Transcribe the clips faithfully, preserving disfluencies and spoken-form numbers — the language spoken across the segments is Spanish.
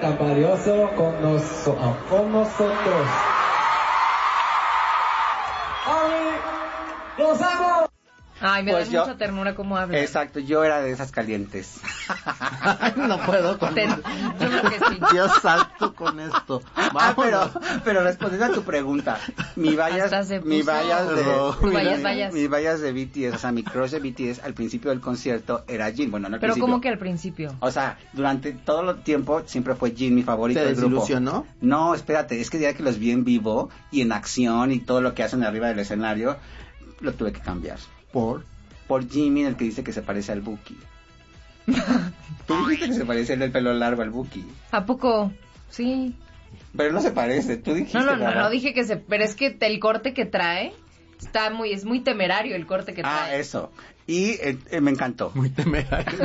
tan valioso con, noso- ah, con nosotros. ¡Ari! ¡Los amo! Ay, me Pues da yo- mucha ternura cómo habla. Exacto, yo era de esas calientes. No puedo con Te- yo creo que sí. Dios santo con esto. Ah, pero, Vámonos. pero respondiendo a tu pregunta, mi vallas, Hasta se mi puso- vallas de, Perdón. mi- Vallas, mi- vallas. mis vallas de B T S, o sea, mi crush de B T S al principio del concierto era Jin, bueno, no al Pero principio. como que al principio. O sea, durante todo el tiempo siempre fue Jin mi favorito ¿Te del grupo. desilusionó? No, espérate, es que ya que los vi en vivo y en acción y todo lo que hacen arriba del escenario, lo tuve que cambiar. Por. Por Jimmy, el que dice que se parece al Buki. Tú dijiste que se parece el del pelo largo al Buki. ¿A poco? Sí. Pero no se parece, tú dijiste. No, no, no, ¿verdad? no dije que se... Pero es que el corte que trae está muy... Es muy temerario el corte que Ah, trae. eso. Y eh, eh, me encantó. Muy temerario.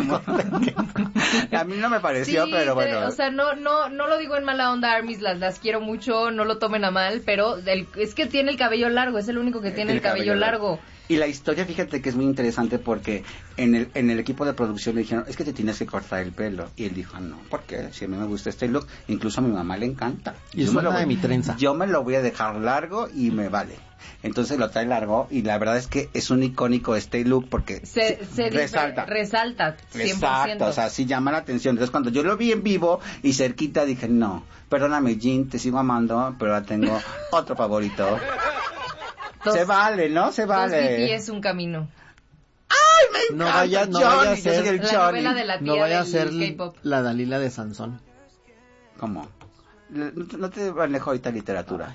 A mí no me pareció, Sí, pero te- bueno. o sea, no, no, no lo digo en mala onda, Armis, las, las quiero mucho, no lo tomen a mal, pero el- es que tiene el cabello largo, es el único que tiene el cabello largo. Y la historia, fíjate que es muy interesante porque en el, en el equipo de producción le dijeron, es que te tienes que cortar el pelo. Y él dijo, no, ¿por qué? Si a mí me gusta este look, incluso a mi mamá le encanta. Y Yo me suena lo de voy- mi trenza. Yo me lo voy a dejar largo y me vale. Entonces lo trae largo y la verdad es que es un icónico este look porque Se, sí, se resalta. resalta, cien por ciento. Exacto, o sea, sí llama la atención. Entonces, cuando yo lo vi en vivo y cerquita, dije, no, perdóname, Jin, te sigo amando, pero ahora tengo otro favorito. Dos- se vale, ¿no? Se Dos B T vale. es un camino. ¡Ay, me No encanta vaya- no Johnny! vaya a Yo soy ser- el La Johnny. novela de la tía No vaya a del ser K-pop. la Dalila de Sansón. ¿Cómo? No te- no te manejo ahorita literatura.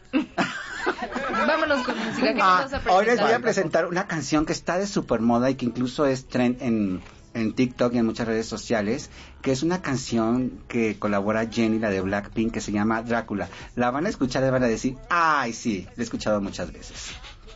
Vámonos con música. ¿Qué nos Ah, vas a presentar? hoy les voy a presentar una canción que está de super moda y que incluso es trend en, en TikTok y en muchas redes sociales, que es una canción que colabora Jennie, la de Blackpink, que se llama Drácula. La van a escuchar y van a decir, ay, sí, la he escuchado muchas veces.